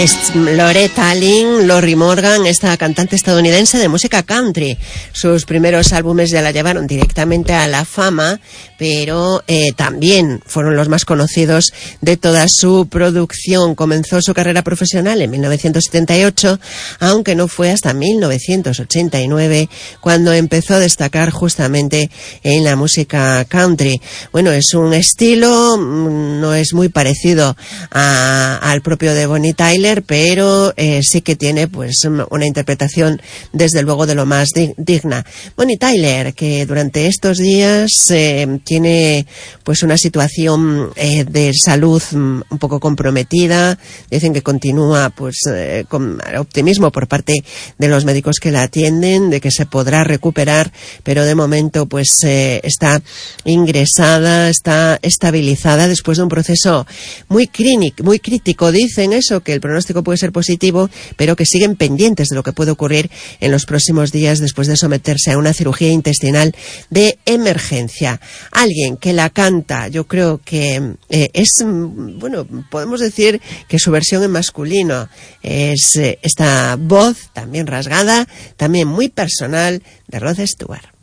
Es Loretta Lynn, Lorrie Morgan, esta cantante estadounidense de música country. Sus primeros álbumes ya la llevaron directamente a la fama, pero también fueron los más conocidos de toda su producción. Comenzó su carrera profesional en 1978, aunque no fue hasta 1989 cuando empezó a destacar justamente en la música country. Bueno, es un estilo, no es muy parecido al propio de Bonnie Tyler, pero sí que tiene pues una interpretación desde luego de lo más digna. Bonnie Tyler, que durante estos días tiene pues una situación de salud un poco comprometida. Dicen que continúa pues con optimismo por parte de los médicos que la atienden, de que se podrá recuperar, pero de momento pues está ingresada, está estabilizada después de un proceso muy crítico. Dicen eso, que el pronóstico puede ser positivo, pero que siguen pendientes de lo que puede ocurrir en los próximos días después de someterse a una cirugía intestinal de emergencia. Alguien que la canta, yo creo que bueno, podemos decir que su versión en masculino es esta voz también rasgada, también muy personal, de Rod Stewart.